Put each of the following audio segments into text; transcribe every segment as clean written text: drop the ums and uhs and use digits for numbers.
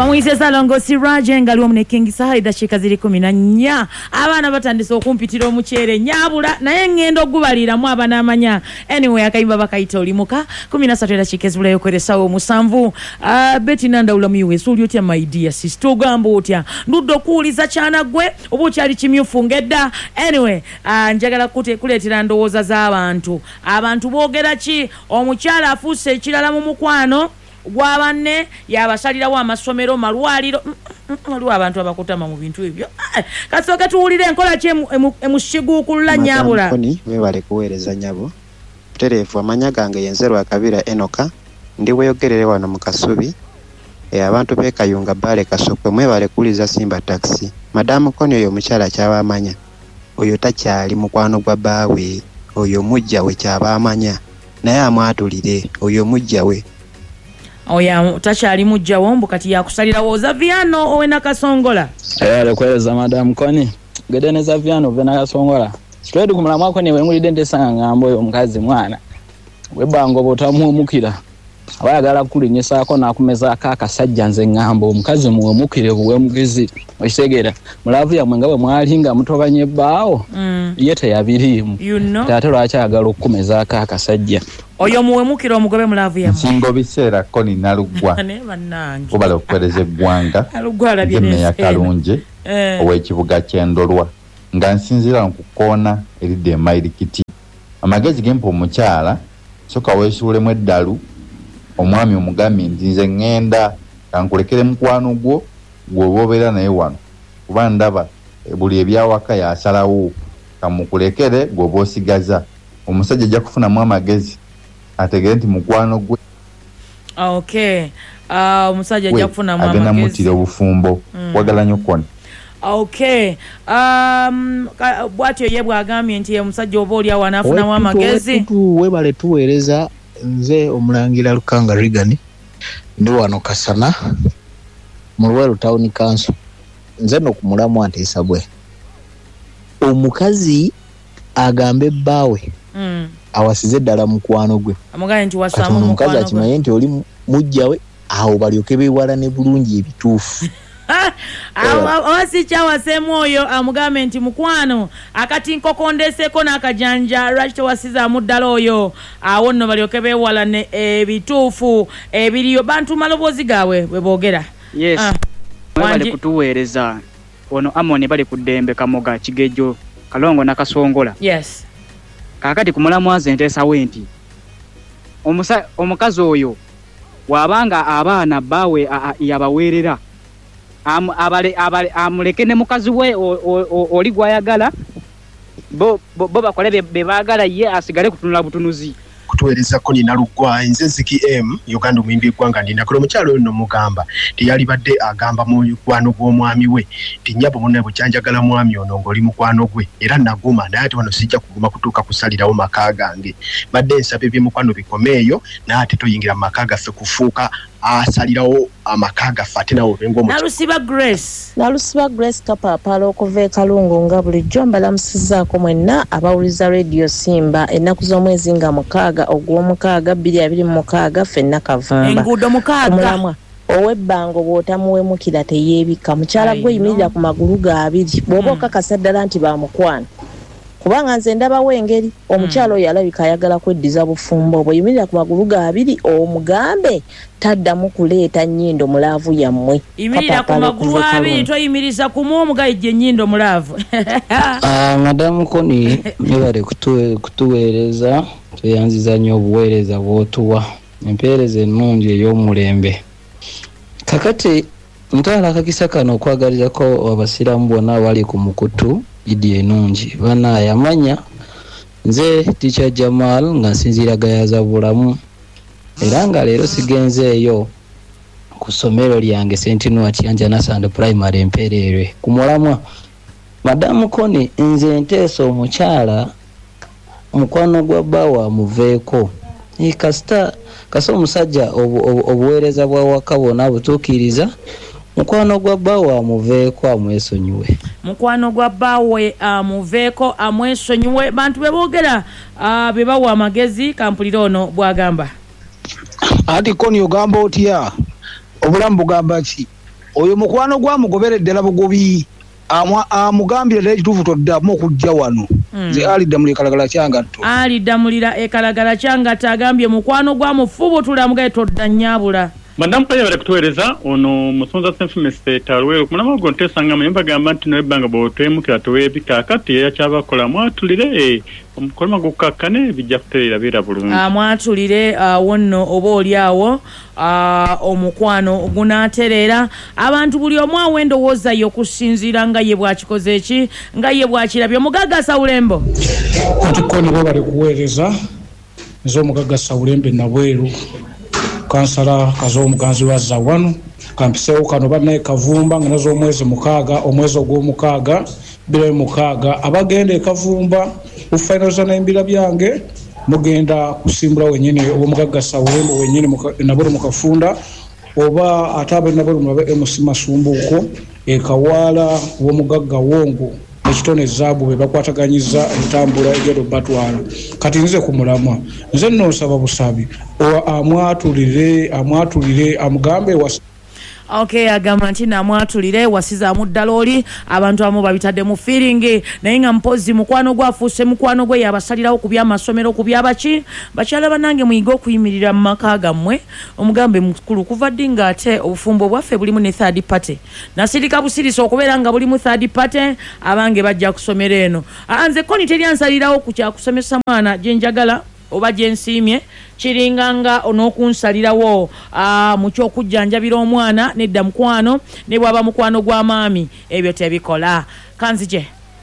Kamwise Salongo Siraje ngali omunekingisa haida shika ziri 14 abana batandise okumpitira omuchere nyabula naye ngendo gubaliramu abana amanya anyway akayimba bakaita olimuka 13 era chikezula yokoresa omusanvu Betty Nandawula muyiwe uli otya my dear sister gambo otya nduddo kuuliza chana gwe obuchali kimyufu ngedda anyway njagala kuletera ndowooza z'abantu boogera ki omukyala afuse ekirala mu mukwano gwabanne yabasalirawo amasomero malwaliro waliwo abantu abakutama mu bintu ebyo kasooka tuwulire enkola ki emushiguukulula nyabula koni webale kuweereza nyabo tereefu amanya gange yenzerwa Kabira Enoka ndi weyogerere wano mu Kasubi abantu beekayunga bale kasokwe mwebale kuliza Simba taxi madamu koni oyo mukyala kyabamanya oyo takyali mukwano gwa baawe oyo mujja we kyabamanya naye amwatulire oyo mujja we oya takyali mujja wombo kati yakusalira woza Viano owena Kasongola lekweleza madamu koni gedeneza Viano vena Kasongola straight kumula mwako ni wengulide ndesanga ngambo oyo mukazi mwana webango botamumukira abayagala kulinyisa ko nakumeza akakasajja nze ngambo omukazi muwe mukire buwe mugizi okitegera mulavu ya mwengawe mwalinga mutobanye baawo yete yabirimu you know tate lwakyagala okukumeza akakasajja oyo muwe mukire omugobe mulavu ya singo biseera koni nalugwa ne bannange kubala okukoleza eggwanga alugwala bine ya kalunje ow'ekibuga ky'Endolwa nga nsinzira nkukoona eridde emairikiti amagezi gempa omukyala soka weesuulemu eddalu omwami omugambye nti nze ngenda kankulekere mukwano gwo gwobobeera naye wano kuba ndaba buli ebyawaka yasalawo kamukulekere gwoba osigaza omusajja ajja kufunamu amagezi ategere nti mukwano gwe okay omusajja ajja kufunamu amagezi agenda mutira obufumbo wagala nnyo koni okay bwatyo ye bwagambye nti omusajja oba oli awo anafunamu amagezi webale tuweereza nze omulangira Lukanga Rigani ndi wano Kasana mu Lweru Town Council nze no kumulamu anteesa bwe omukazi agambe baawe awasize ddala mukwano gwe amuganye nti wasamu mukwano gwe akimanyi nti oli mujjawe awo balyoke beewalane bulungi ebituufu awasi kyawasemu oyo amugambe nti mukwano akati nkokondeseko n'akajanja lwaki tewasiza amuddala oyo awo nno balyoke beewalane ebituufu ebiriyo bantu maloboozi gaabwe bwe boogera yes bali kutuweereza ono Amoni bali ku ddembe Kamoga Kigejo Kalongo na Kasongola yes kakati kumulamwaze nteesawe nti omukazi oyo wabanga abaana bawe yabaweerera amuleke ne mukazi we oli gwayagala bo bakole bebagala ye asigale kutunula butunuzi kutuweereza ko nina lugwa nze Ziki M Uganda omuyimbi eggwanga ndina kulo mukyalo ono mugamba teyali badde agamba mu mukwano gw'omwami we tinyabo munne bukyanjagala mwami ono ng'oli mukwano gwe era naguma naye ate wano sijja kuguma kutuuka kusalirawo maka gange badde nsaba ebyemukwano bikomeeyo naye ate toyingira mu maka gaffe kufuuka asalirawo amaka gaffe ate nawo bengo Nalusiba Grace Kapapala okuva e Kalungu nga bulijjo mbalamusizzaako mwenna abawuliza Radio Simba ennaku z'omwezi nga 6 ogw'omukaaga 2026 ffenna Kavumba enguudo mukaaga ow'ebbango bw'otamuwemukira teyeebika mukyala gwe yimirira ku magulu gaabiri bw'oba okakasa ddala nti bamukwano kubanga nze ndabawo engeri omukyalo oyo alabika ayagala kweddiza bufumbo bwe yimirira ku magulu gaabiri omugambe taddamu kuleeta nnyindo mulaavu yammwe yimirira ku magulu abiri toyimiriza kumu omugayijja ennyindo mulaavu madamu koni mebale kutuweereza tweyanziza nnyo obuweereza bw'otuwa empeereza ennungi ey'omulembe kakati ntwala akakisa kano okwagalizako abasiraamu bonna abali ku mukutu idi enungi bana yamanya nze Teacher Jamal nga nsinzira gayaza bulamu era nga leero sigenzeeyo ku ssomero lyange Sentinel Anjana Sand Primary Emperere ku mulamwa madamu koni nze nteesa omukyala mukwano gwa bbawa muveeko kasa omusajja obuweereza bwa waka bwonna butuukiriza mukwano gwa bbawe amuveeko amwesonyiwe mukwano gwa bbawe amuveeko amwesonyiwe bantu beboogera bebawa amagezi kampulira ono bwagamba ati koni ogamba otya obulamu bugamba ki oyo mukwano gwamugoberedde labugobi amugambira ddala ekituufu toddamu okujja wano nze alidamulira ekalagala kyangatto alidamulira ekalagala kyangatto agambye mukwano gwamufubutula mugaye todda nnyabula Madam Paya bali kutuweereza ono musonza senfumese talwero kumulama gwo ntesanga mayemba gamba nti nebanga bwotwemukira tuweebika kati yakyabakola mwatulire omukolima gukakkane bijja kutereera beera bulungi mwatulire wonno oba oli awo omukwano ogunaatereera abantu buli omu awo endowooza okusinziira nga ye bwakikoze eki nga ye bwakirabye omugagga Sawulembo kati koni bo bali kuweereza ez'omugagga Sawulembe nabweru kansala kaz'omuganzi wazza wano kampiseewo kano bannaye Kavumba nga nazo omwezi ogw'omukaaga 26 abagenda e Kavumba ufainaliza n'embira byange mugenda kusimbula wenyini omugagga Sawulembo wenyini nabuli mu Kafunda oba atabe nabuli mu MC Masumbuko e Kawaala w'omugagga Wongo ekitone zaabu be bakwataganyiza entambula egero batwala kati nze ku mulamwa nze nno nsaba busabi amwatulire amugambe Okay, agamba nti namwatulire wasizaamu ddala oli abantu abamu babitadde mu feeling naye nga mpozi mukwano gwafuuse mukwano gwe yabasalirawo ku by'amasomero ku byabaki bakyala banange muyiga okuyimirira mu maka gammwe omugambe mukulu kuva ddi ng'ate obufumbo bwaffe bulimu ne third party nasirika busirisa okubeera nga bulimu third party abange bajja kusomera eno nze koni teryansalirawo ku kyakusomesa mwana gye njagala oba gye nsiimye kiringanga on'okunsalirawo mu kyokujjanjabira omwana nedda mukwano ne bwaba mukwano gwa maami ebyo tebikola kanzije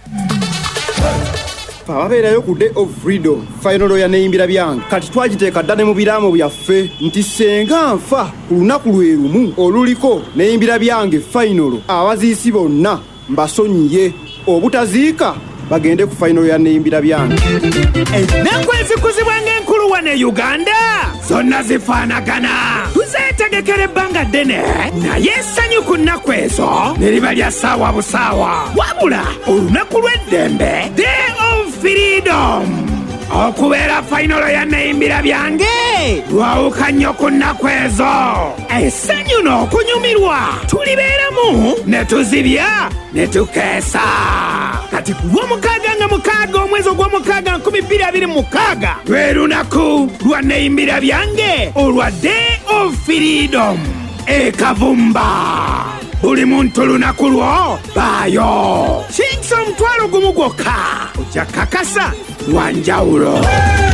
ababeerayo ku Day of Freedom final ya neyimbira byange kati twagiteeka dda ne mu biraamo byaffe nti senga nfa ku lunaku lwe lumu oluliko neyimbira byange final abaziisi bonna mbasonyiye obutaziika bagende ku final ya neyimbira byange ennaku ezikuzibwa ng'enkulu wane Uganda zonna zifaanagana tuzeetegekera ebbanga ddene naye essanyu ku nnaku ezo ne liba lya ssaawa busaawa wabula olunaku lw'eddembe Day of Freedom okubeera fainalo ya neyimbira byange lwawuka nnyo ku nnaku ezo essanyu n'okunyumirwa tulibeeramu ne tuzibya ne tukeesa kati ku lw'omukaaga nga mukaaga omwezi ogw'omukaaga 2026 lwe lunaku lwa neyimbira byange olwa Day of Freedom e Kavumba buli muntu lunaku lwo baayo kingisa omutwalo gumu gwokka ojja kakasa lwa njawulo